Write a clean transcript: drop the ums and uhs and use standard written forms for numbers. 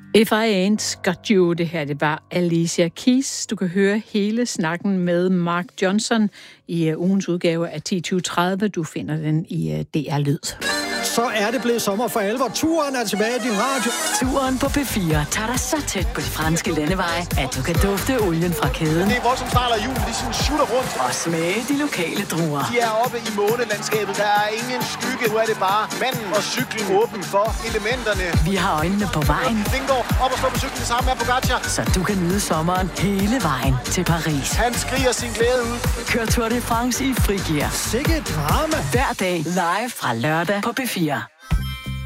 If I Ain't Got You, det her, det var Alicia Keys. Du kan høre hele snakken med Mark Johnson i ugens udgave af 10.2030. Du finder den i DR Lyd. Så er det blevet sommer for alvor. Turen er tilbage i din radio. Turen på P4 tager dig så tæt på de franske landeveje, at du kan dufte olien fra kæden. Det er voldsomt snart af jul, de sådan shooter rundt. Og smage de lokale druer. De er oppe i månelandskabet. Der er ingen skygge. Nu er det bare manden og cyklen åben for elementerne. Vi har øjnene på vejen. Vingård op og stå på cyklen sammen med Pogacar. Så du kan nyde sommeren hele vejen til Paris. Han skriger sin glæde ud. Kør Tour de France i frigear. Sikke drama. Hver dag live fra lørdag på P4.